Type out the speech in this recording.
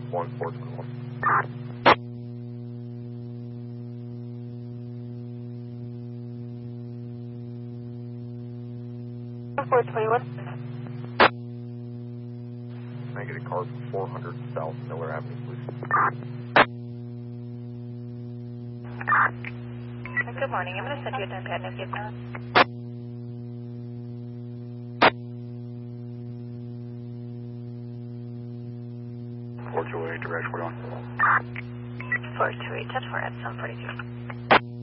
1421. 421. Can I get a car from 400 South Miller Avenue, please? Good morning. I'm going to send you a dump pad if you have that. Four two eight, direct, we're on. 428, touch 4 at 742.